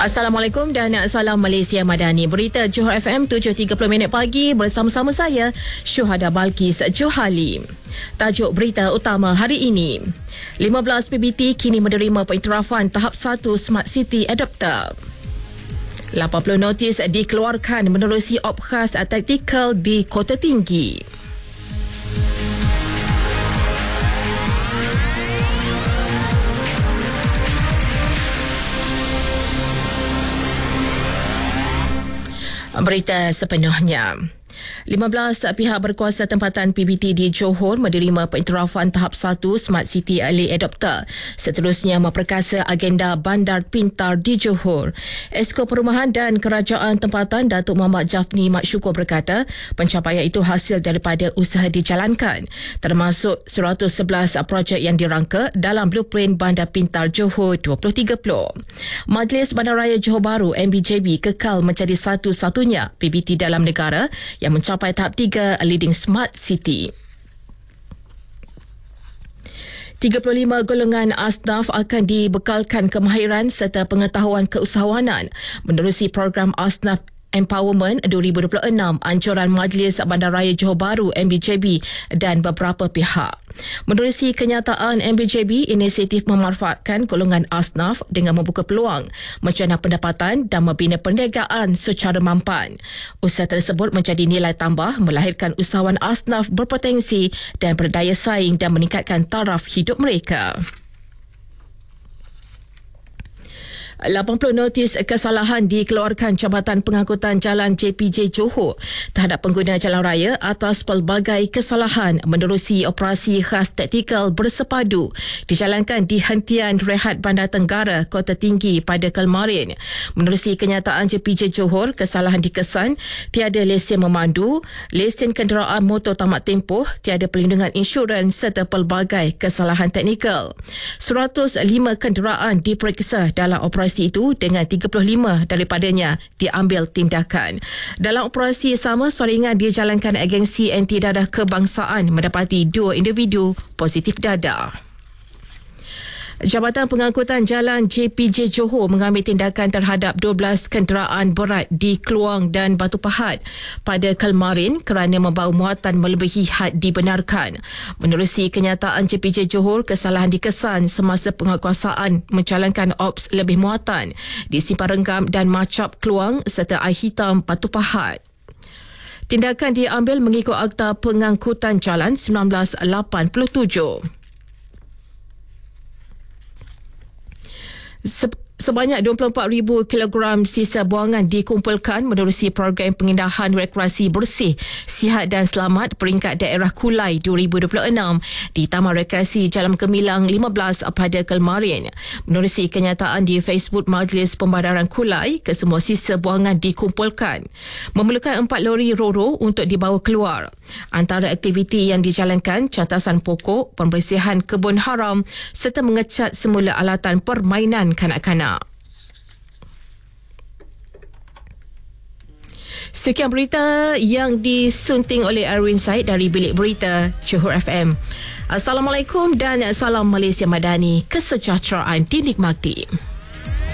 Assalamualaikum dan salam Malaysia Madani. Berita Johor FM 7.30 minit pagi bersama-sama saya Syuhada Balkis Johali. Tajuk berita utama hari ini. 15 PBT kini menerima pengiktirafan tahap 1 Smart City Adapter. 80 notis dikeluarkan menerusi op khas taktikal di Kota Tinggi. Berita sepenuhnya. 15 pihak berkuasa tempatan PBT di Johor menerima pengiktirafan tahap 1 Smart City Early Adopter. Seterusnya memperkasa agenda Bandar Pintar di Johor. Esko Perumahan dan Kerajaan Tempatan Datuk Muhammad Jafni Mat Syukur berkata, pencapaian itu hasil daripada usaha dijalankan, termasuk 111 projek yang dirangka dalam Blueprint Bandar Pintar Johor 2030. Majlis Bandaraya Johor Bahru MBJB kekal menjadi satu-satunya PBT dalam negara yang mencapai tahap 3 Leading Smart City. 35 golongan asnaf akan dibekalkan kemahiran serta pengetahuan keusahawanan menerusi program Asnaf Empowerment 2026 anjuran Majlis Bandaraya Johor Bahru MBJB dan beberapa pihak. Menerusi kenyataan MBJB, inisiatif memanfaatkan golongan asnaf dengan membuka peluang mencana pendapatan dan membina perniagaan secara mampan. Usaha tersebut menjadi nilai tambah melahirkan usahawan asnaf berpotensi dan berdaya saing dan meningkatkan taraf hidup mereka. 80 notis kesalahan dikeluarkan Jabatan Pengangkutan Jalan JPJ Johor terhadap pengguna jalan raya atas pelbagai kesalahan menerusi operasi khas taktikal bersepadu dijalankan di hentian rehat Bandar Tenggara Kota Tinggi pada kemarin. Menerusi kenyataan JPJ Johor, kesalahan dikesan tiada lesen memandu, lesen kenderaan motor tamat tempoh, tiada perlindungan insurans serta pelbagai kesalahan teknikal. 105 kenderaan diperiksa dalam operasi itu dengan 35 daripadanya diambil tindakan. Dalam operasi sama, soringan dijalankan agensi anti dadah kebangsaan mendapati 2 individu positif dadah. Jabatan Pengangkutan Jalan JPJ Johor mengambil tindakan terhadap 12 kenderaan berat di Kluang dan Batu Pahat pada kemarin kerana membawa muatan melebihi had dibenarkan. Menerusi kenyataan JPJ Johor, kesalahan dikesan semasa penguatkuasaan menjalankan ops lebih muatan di Simpang Renggam dan Macap Kluang serta Air Hitam Batu Pahat. Tindakan diambil mengikut Akta Pengangkutan Jalan 1987. Sebanyak 24,000 kilogram sisa buangan dikumpulkan menerusi program pengindahan rekreasi bersih, sihat dan selamat peringkat daerah Kulai 2026 di Taman Rekreasi Jalan Gemilang 15 pada kemarin. Menerusi kenyataan di Facebook Majlis Pembandaran Kulai, kesemua sisa buangan dikumpulkan. Memerlukan 4 lori roro untuk dibawa keluar. Antara aktiviti yang dijalankan, cantasan pokok, pembersihan kebun haram serta mengecat semula alatan permainan kanak-kanak. Sekian berita yang disunting oleh Erwin Said dari Bilik Berita Johor FM. Assalamualaikum dan salam Malaysia Madani. Kesejahteraan dinikmati.